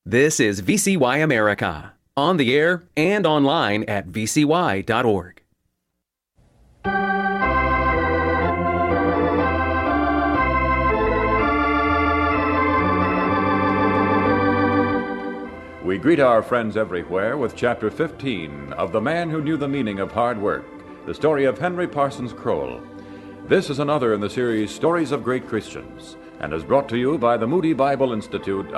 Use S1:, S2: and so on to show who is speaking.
S1: This is VCY America, on the air and online at vcy.org.
S2: We greet our friends everywhere with Chapter 15 of The Man Who Knew the Meaning of Hard Work, the story of Henry Parsons Kroll. This is another in the series Stories of Great Christians, and is brought to you by the Moody Bible Institute